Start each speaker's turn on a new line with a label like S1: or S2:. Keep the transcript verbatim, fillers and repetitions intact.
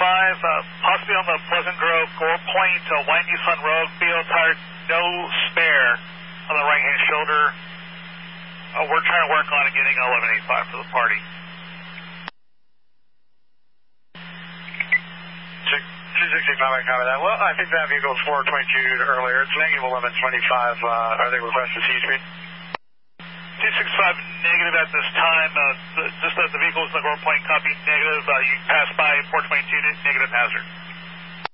S1: five, uh, possibly on the Pleasant Grove, Gore Point, uh, White Nissan Rogue, B O tire, no spare on the right-hand shoulder. Uh, we're trying to work on getting eleven eighty-five for the party.
S2: two sixty-five, I cover that. Well, I think that vehicle was four twenty-two earlier. It's negative eleven twenty-five. Uh, are they requesting C speed?
S1: two sixty-five negative at this time. Uh, the, just that the vehicle is in the Gore Point, copy negative. Uh, you pass by four twenty-two, negative hazard.